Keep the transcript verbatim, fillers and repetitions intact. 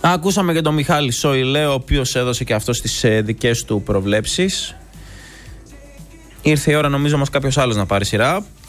Ακούσαμε και τον Μιχάλη Σόιλε, ο οποίος έδωσε και αυτός τις ε, δικές του προβλέψεις. Ήρθε η ώρα, νομίζω, όμως κάποιος άλλος να πάρει σειρά.